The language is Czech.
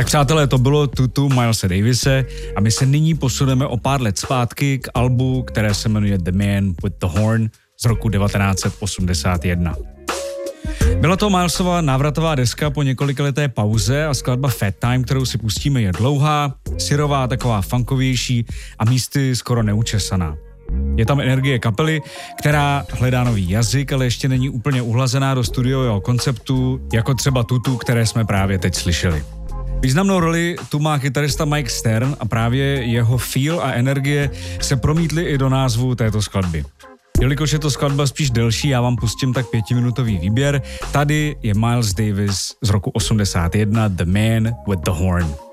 Tak přátelé, to bylo tutu Milese Davise a my se nyní posuneme o pár let zpátky k albu, které se jmenuje The Man with the Horn z roku 1981. Byla to Milesova návratová deska po několikaleté pauze a skladba Fat Time, kterou si pustíme, je dlouhá, syrová, taková funkovější a místy skoro neučesaná. Je tam energie kapely, která hledá nový jazyk, ale ještě není úplně uhlazená do studiového konceptu, jako třeba tutu, které jsme právě teď slyšeli. Významnou roli tu má kytarista Mike Stern a právě jeho feel a energie se promítly i do názvu této skladby. Jelikož je to skladba spíš delší, já vám pustím tak 5minutový výběr. Tady je Miles Davis z roku 81, The Man with the Horn.